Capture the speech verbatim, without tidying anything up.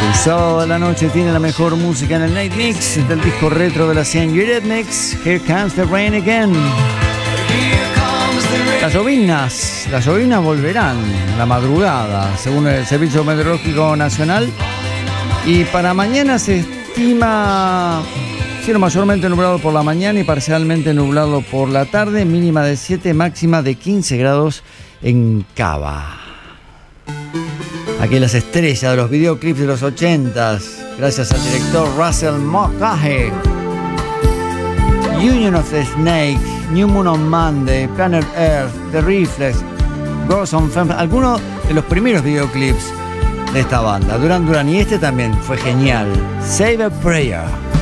El sábado de la noche tiene la mejor música en el Night Mix del disco retro de la cien Eurythmics. Here Comes the Rain Again. Las llovinas, las llovinas volverán a la madrugada, según el Servicio Meteorológico Nacional. Y para mañana se estima cielo mayormente nublado por la mañana y parcialmente nublado por la tarde, mínima de siete, máxima de quince grados en Cava. Aquí las estrellas de los videoclips de los ochentas, gracias al director Russell Mulcahy. Union of the Snake, New Moon on Monday, Planet Earth, The Reflex, Girls on Femme, algunos de los primeros videoclips de esta banda. Duran Duran, y este también fue genial. Save a Prayer.